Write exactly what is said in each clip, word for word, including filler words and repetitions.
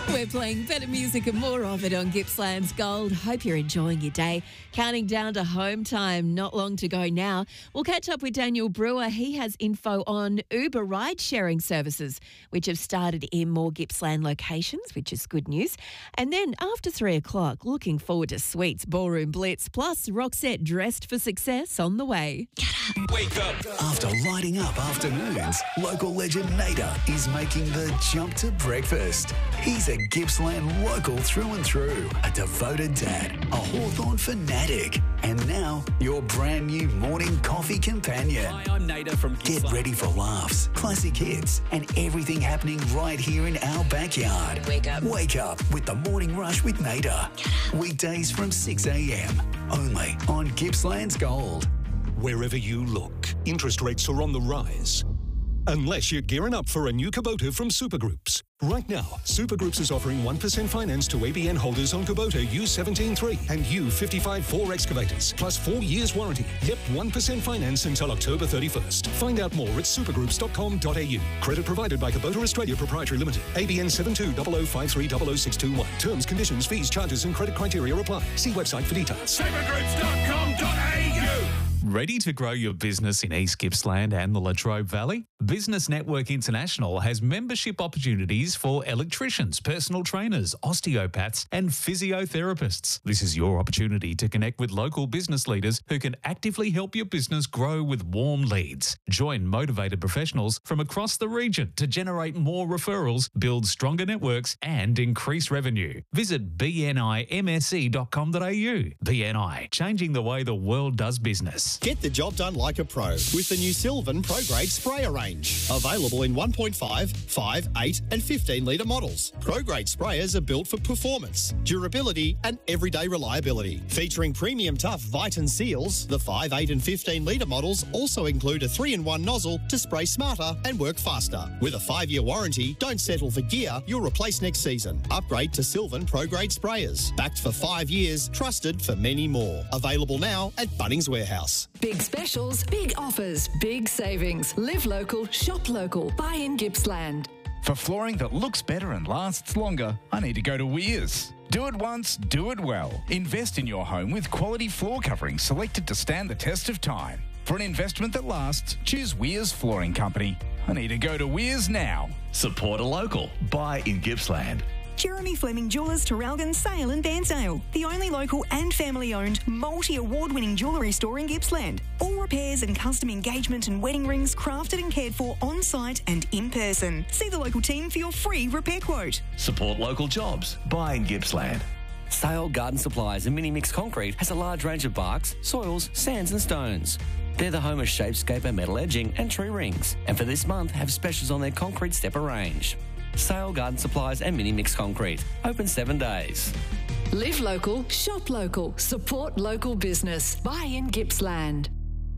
We're playing better music and more of it on Gippsland's Gold. Hope you're enjoying your day. Counting down to home time, not long to go now. We'll catch up with Daniel Brewer. He has info on Uber ride-sharing services, which have started in more Gippsland locations, which is good news. And then after three o'clock, looking forward to Sweets Ballroom Blitz, plus Roxette Dressed for Success on the way. Wake up. After lighting up afternoons, local legend Nader is making the jump to breakfast. He's a Gippsland local through and through, a devoted dad, a Hawthorn fanatic, and now your brand new morning coffee companion. Hi, I'm Nader from Gippsland. Get ready for laughs, classic hits, and everything happening right here in our backyard. Wake up. Wake up with the Morning Rush with Nader. Weekdays from six a.m. only on Gippsland's Gold. Wherever you look, interest rates are on the rise. Unless you're gearing up for a new Kubota from Supergroups. Right now, Supergroups is offering one percent finance to A B N holders on Kubota U seventeen three and U fifty-five four excavators, plus four years warranty. Yep, one percent finance until October thirty-first. Find out more at supergroups dot com dot a u. Credit provided by Kubota Australia Proprietary Limited. A B N seven two zero zero five three zero zero six two one. Terms, conditions, fees, charges and credit criteria apply. See website for details. supergroups dot com dot a u. Ready to grow your business in East Gippsland and the Latrobe Valley? Business Network International has membership opportunities for electricians, personal trainers, osteopaths and physiotherapists. This is your opportunity to connect with local business leaders who can actively help your business grow with warm leads. Join motivated professionals from across the region to generate more referrals, build stronger networks and increase revenue. Visit b n i m s e dot com dot a u. B N I, changing the way the world does business. Get the job done like a pro with the new Sylvan Pro Grade sprayer range. Available in one point five, five, eight and fifteen litre models. Pro Grade sprayers are built for performance, durability and everyday reliability. Featuring premium tough Viton seals, the five, eight and fifteen litre models also include a three in one nozzle to spray smarter and work faster. With a five year warranty, don't settle for gear you'll replace next season. Upgrade to Sylvan Pro Grade sprayers. Backed for five years, trusted for many more. Available now at Bunnings Warehouse. Big specials, big offers, big savings. Live local, shop local. Buy in Gippsland. For flooring that looks better and lasts longer, I need to go to Weirs. Do it once, do it well. Invest in your home with quality floor coverings selected to stand the test of time. For an investment that lasts, choose Weirs Flooring Company. I need to go to Weirs now. Support a local. Buy in Gippsland. Jeremy Fleming Jewellers, Terralgan, Sale and Bairnsdale. The only local and family-owned, multi-award-winning jewellery store in Gippsland. All repairs and custom engagement and wedding rings crafted and cared for on-site and in person. See the local team for your free repair quote. Support local jobs. Buy in Gippsland. Sale Garden Supplies and Mini Mix Concrete has a large range of barks, soils, sands and stones. They're the home of Shapescaper metal edging and tree rings. And for this month, have specials on their concrete stepper range. Sale Garden Supplies and Mini Mix Concrete. Open seven days. Live local, shop local, support local business. Buy in Gippsland.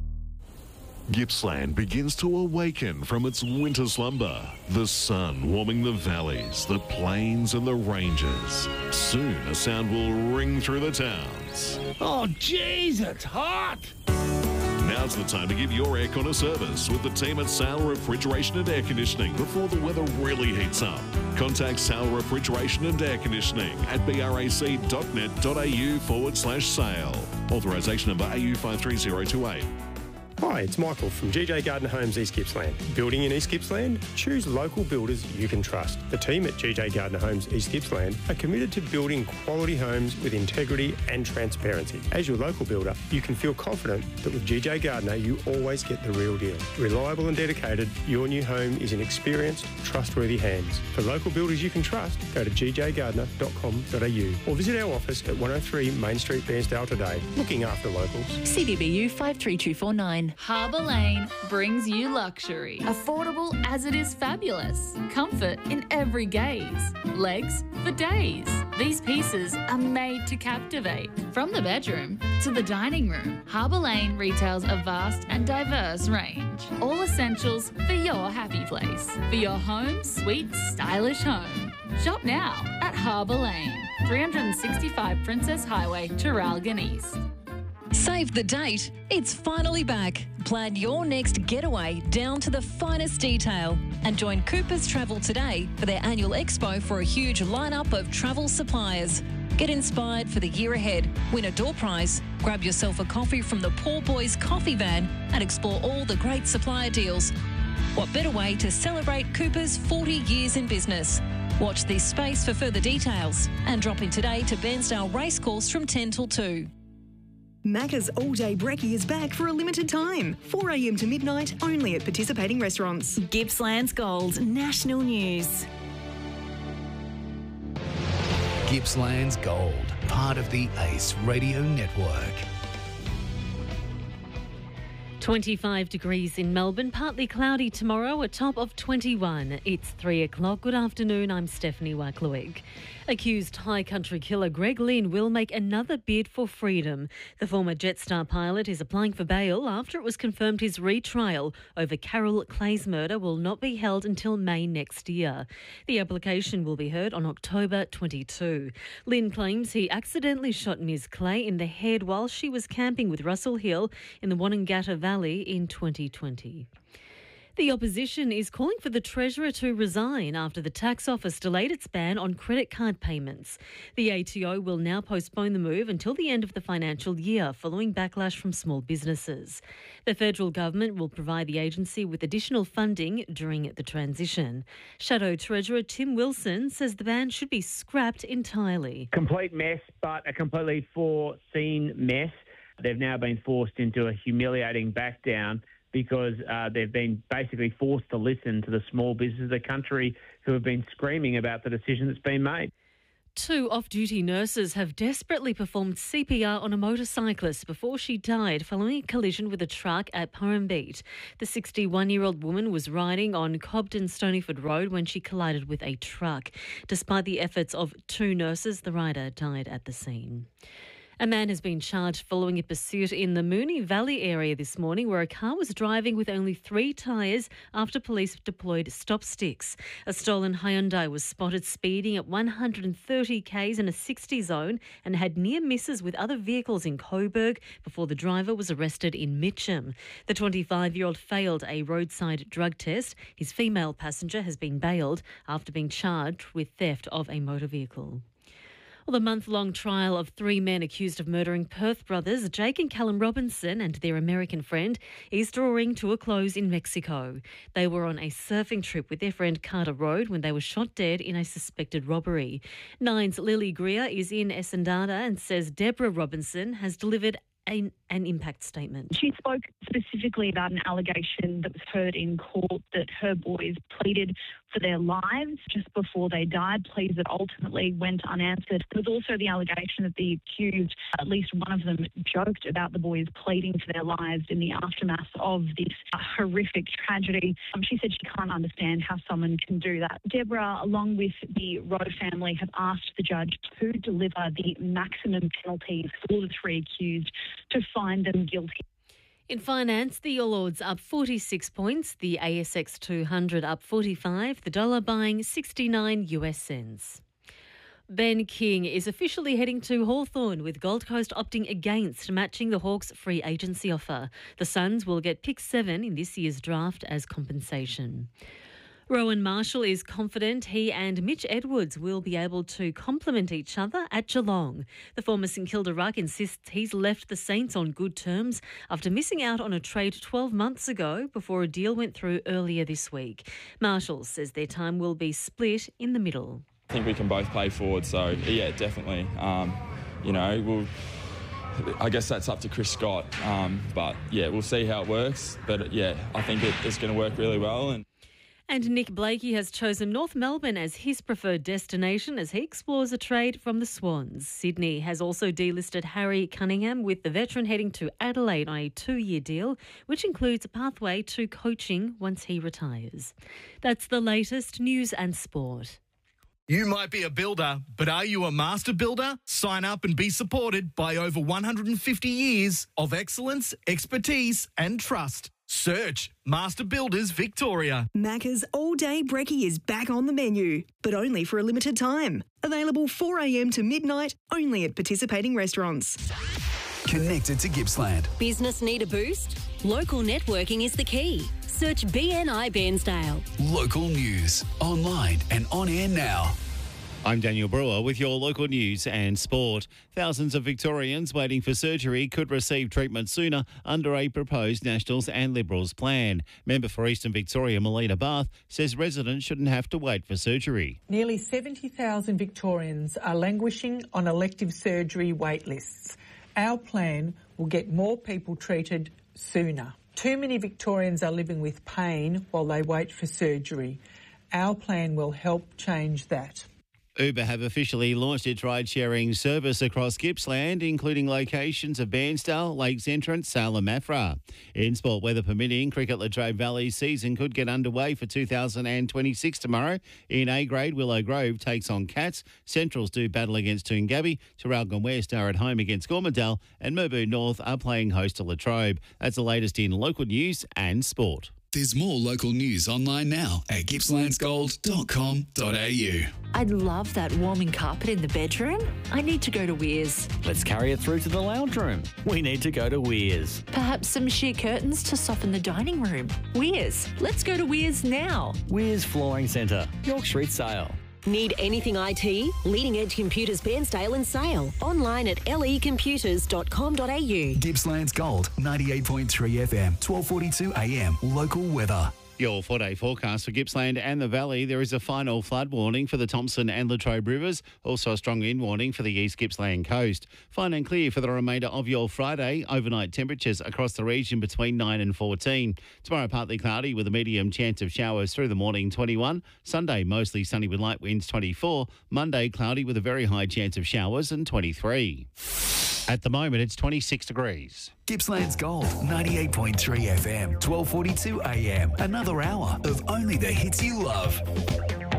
Gippsland begins to awaken from its winter slumber. The sun warming the valleys, the plains and the ranges. Soon a sound will ring through the towns. Oh, jeez, it's hot! Now's the time to give your aircon a service with the team at Sale Refrigeration and Air Conditioning before the weather really heats up. Contact Sale Refrigeration and Air Conditioning at brac.net.au forward slash sale. Authorisation number A U five three zero two eight. Hi, it's Michael from G J Gardner Homes East Gippsland. Building in East Gippsland? Choose local builders you can trust. The team at G J Gardner Homes East Gippsland are committed to building quality homes with integrity and transparency. As your local builder, you can feel confident that with G J Gardner you always get the real deal. Reliable and dedicated, your new home is in experienced, trustworthy hands. For local builders you can trust, go to g j gardner dot com dot a u or visit our office at one oh three Main Street, Bairnsdale today. Looking after locals. C D B U five three two four nine. Harbour Lane brings you luxury. Affordable as it is fabulous. Comfort in every gaze. Legs for days. These pieces are made to captivate. From the bedroom to the dining room, Harbour Lane retails a vast and diverse range. All essentials for your happy place. For your home, sweet, stylish home. Shop now at Harbour Lane, three sixty-five Princess Highway, Terralgan East. Save the date. It's finally back. Plan your next getaway down to the finest detail. and join Coopers Travel today for their annual expo for a huge lineup of travel suppliers. Get inspired for the year ahead, win a door prize, grab yourself a coffee from the Poor Boys Coffee Van and explore all the great supplier deals. What better way to celebrate Coopers' forty years in business? Watch this space for further details and drop in today to Bairnsdale Racecourse from ten till two. Macca's All Day Brekkie is back for a limited time. four a m to midnight, only at participating restaurants. Gippsland's Gold, national news. Gippsland's Gold, part of the Ace Radio Network. twenty-five degrees in Melbourne, partly cloudy tomorrow, a top of twenty-one. It's three o'clock. Good afternoon, I'm Stephanie Waklewig. Accused high country killer Greg Lynn will make another bid for freedom. The former Jetstar pilot is applying for bail after it was confirmed his retrial over Carol Clay's murder will not be held until May next year. The application will be heard on October twenty-second. Lynn claims he accidentally shot Miz Clay in the head while she was camping with Russell Hill in the Wonnangatta Valley in twenty twenty. The opposition is calling for the Treasurer to resign after the tax office delayed its ban on credit card payments. The A T O will now postpone the move until the end of the financial year, following backlash from small businesses. The federal government will provide the agency with additional funding during the transition. Shadow Treasurer Tim Wilson says the ban should be scrapped entirely. Complete mess, but a completely foreseen mess. They've now been forced into a humiliating back down because uh, they've been basically forced to listen to the small businesses of the country who have been screaming about the decision that's been made. Two off-duty nurses have desperately performed C P R on a motorcyclist before she died following a collision with a truck at Purrumbete. The sixty-one-year-old woman was riding on Cobden-Stonyford Road when she collided with a truck. Despite the efforts of two nurses, the rider died at the scene. A man has been charged following a pursuit in the Moonee Valley area this morning where a car was driving with only three tyres after police deployed stop sticks. A stolen Hyundai was spotted speeding at one hundred thirty k's in a sixty zone and had near misses with other vehicles in Coburg before the driver was arrested in Mitcham. The twenty-five-year-old failed a roadside drug test. His female passenger has been bailed after being charged with theft of a motor vehicle. Well, the month-long trial of three men accused of murdering Perth brothers Jake and Callum Robinson and their American friend is drawing to a close in Mexico. They were on a surfing trip with their friend Carter Road when they were shot dead in a suspected robbery. Nine's Lily Greer is in Essendada and says Deborah Robinson has delivered a, an impact statement. She spoke specifically about an allegation that was heard in court that her boys pleaded for their lives just before they died, pleas that ultimately went unanswered. There was also the allegation that the accused, at least one of them, joked about the boys pleading for their lives in the aftermath of this uh, horrific tragedy. Um, she said she can't understand how someone can do that. Deborah, along with the Rowe family, have asked the judge to deliver the maximum penalties for the three accused to find them guilty. In finance, the All Ords up forty-six points, the A S X two hundred up forty-five, the dollar buying sixty-nine U S cents. Ben King is officially heading to Hawthorn, with Gold Coast opting against matching the Hawks' free agency offer. The Suns will get pick seven in this year's draft as compensation. Rowan Marshall is confident he and Mitch Edwards will be able to complement each other at Geelong. The former St Kilda ruck insists he's left the Saints on good terms after missing out on a trade twelve months ago before a deal went through earlier this week. Marshall says their time will be split in the middle. I think we can both play forward, so yeah, definitely. Um, you know, we'll. I guess that's up to Chris Scott, um, but yeah, we'll see how it works. But yeah, I think it, it's going to work really well. And. And Nick Blakey has chosen North Melbourne as his preferred destination as he explores a trade from the Swans. Sydney has also delisted Harry Cunningham, with the veteran heading to Adelaide on a two-year deal, which includes a pathway to coaching once he retires. That's the latest news and sport. You might be a builder, but are you a master builder? Sign up and be supported by over one hundred fifty years of excellence, expertise and trust. Search Master Builders Victoria. Macca's All Day Brekkie is back on the menu, but only for a limited time. Available four a m to midnight, only at participating restaurants. Connected to Gippsland. Business need a boost? Local networking is the key. search B N I Bairnsdale. Local news, online and on air now. I'm Daniel Brewer with your local news and sport. Thousands of Victorians waiting for surgery could receive treatment sooner under a proposed Nationals and Liberals plan. Member for Eastern Victoria, Melina Bath, says residents shouldn't have to wait for surgery. Nearly seventy thousand Victorians are languishing on elective surgery wait lists. Our plan will get more people treated sooner. Too many Victorians are living with pain while they wait for surgery. Our plan will help change that. Uber have officially launched its ride-sharing service across Gippsland, including locations of Bairnsdale, Lakes Entrance, Sale and Maffra. In sport, weather permitting, Cricket Latrobe Valley's season could get underway for two thousand twenty-six tomorrow. In A-grade, Willow Grove takes on Cats. Centrals do battle against Toongabbie. Traralgon West are at home against Gormandale, and Merbu North are playing host to Latrobe. That's the latest in local news and sport. There's more local news online now at gippslands gold dot com dot a u. I'd love that warming carpet in the bedroom. I need to go to Weirs. Let's carry it through to the lounge room. We need to go to Weirs. Perhaps some sheer curtains to soften the dining room. Weirs. Let's go to Weirs now. Weirs Flooring Centre, York Street Sale. Need anything I T? Leading Edge Computers Bairnsdale and Sale. Online at l e computers dot com dot a u. Gippsland's Gold, ninety-eight point three F M, twelve forty-two A M. Local weather. Your four-day forecast for Gippsland and the Valley. There is a final flood warning for the Thompson and Latrobe rivers. Also a strong wind warning for the East Gippsland coast. Fine and clear for the remainder of your Friday. Overnight temperatures across the region between nine and fourteen. Tomorrow partly cloudy with a medium chance of showers through the morning, twenty-one. Sunday mostly sunny with light winds, twenty-four. Monday cloudy with a very high chance of showers and twenty-three. At the moment, it's twenty-six degrees. Gippsland's Gold, ninety-eight point three F M, twelve forty-two A M. Another hour of only the hits you love.